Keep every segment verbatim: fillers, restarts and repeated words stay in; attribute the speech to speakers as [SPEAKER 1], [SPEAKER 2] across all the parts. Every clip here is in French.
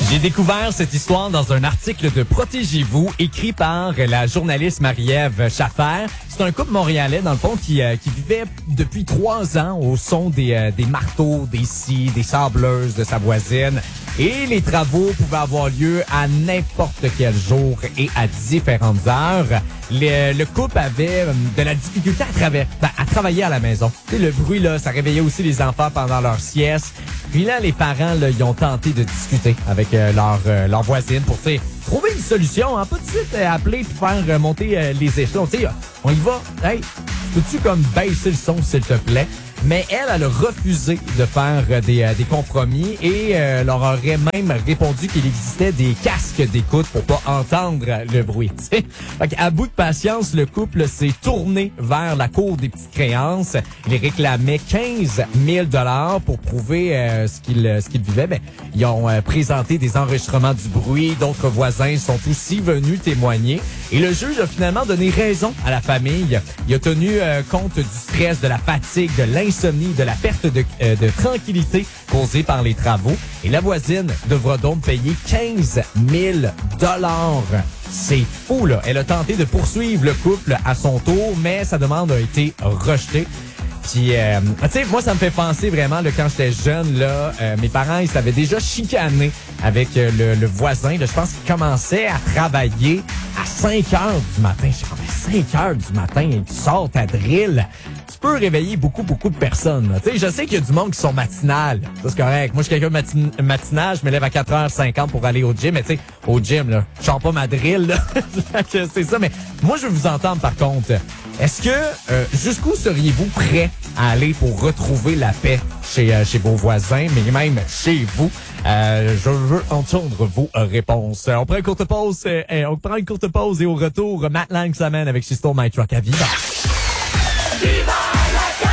[SPEAKER 1] J'ai découvert cette histoire dans un article de Protégez-vous écrit par la journaliste Marie-Ève Schaffer. C'est un couple montréalais, dans le fond, qui, euh, qui vivait depuis trois ans au son des, euh, des marteaux, des scies, des sableuses de sa voisine. Et les travaux pouvaient avoir lieu à n'importe quel jour et à différentes heures. Le, le couple avait de la difficulté à, travers, à travailler à la maison. Tu sais, le bruit, là, ça réveillait aussi les enfants pendant leur sieste. Puis là, les parents, là, ils ont tenté de discuter avec euh, leur, euh, leur voisine pour, tu sais, trouver une solution. Hein? Pas tout de suite euh, appeler pour faire euh, monter euh, les échelons. Tu sais, on y va. Hey, peux-tu comme baisser le son, s'il te plaît? Mais elle, elle a refusé de faire euh, des, euh, des compromis et euh, leur aurait même répondu qu'il existait des casques d'écoute pour pas entendre le bruit. T'sais. Fait qu'à bout de patience, le couple s'est tourné vers la cour des petites créances. Il réclamait quinze mille dollars pour prouver euh, ce qu'ils ce qu'ils vivaient. Ben, ils ont euh, présenté des enregistrements du bruit. D'autres voisins sont aussi venus témoigner. Et le juge a finalement donné raison à la famille. Il a tenu euh, compte du stress, de la fatigue, de l'insomnie, de la perte de, euh, de tranquillité causée par les travaux. Et la voisine devra donc payer quinze mille dollars. C'est fou, là. Elle a tenté de poursuivre le couple à son tour, mais sa demande a été rejetée. Puis, euh, tu sais, moi, ça me fait penser vraiment, là, quand j'étais jeune, là, euh, mes parents, ils s'avaient déjà chicané avec euh, le, le voisin. Là, je pense qu'il commençait à travailler à cinq heures du matin. Je sais pas, mais cinq heures du matin, tu sors ta drill. Tu peux réveiller beaucoup, beaucoup de personnes. Tu sais, je sais qu'il y a du monde qui sont matinales. Ça, c'est correct. Moi, je suis quelqu'un de matin- matinal. Je me lève à quatre heures cinquante pour aller au gym. Mais tu sais, au gym, là, je sors pas ma drill, là. C'est ça. Mais moi, je veux vous entendre, par contre. Est-ce que, euh, jusqu'où seriez-vous prêt à aller pour retrouver la paix chez, euh, chez vos voisins, mais même chez vous? Euh, je veux entendre vos euh, réponses. Euh, on prend une courte pause. Euh, euh, on prend une courte pause et au retour, Matt Lang s'amène avec She Stole My Truck à Viva.
[SPEAKER 2] Viva la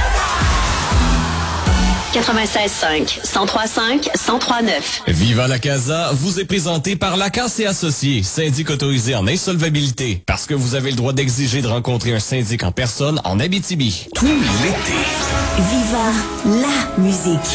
[SPEAKER 2] quatre-vingt-seize cinq, cent trois cinq, cent trois neuf.
[SPEAKER 3] Viva la Casa vous est présenté par Lacasse et Associés, syndic autorisé en insolvabilité. Parce que vous avez le droit d'exiger de rencontrer un syndic en personne en Abitibi. Tout l'été.
[SPEAKER 4] Viva la musique.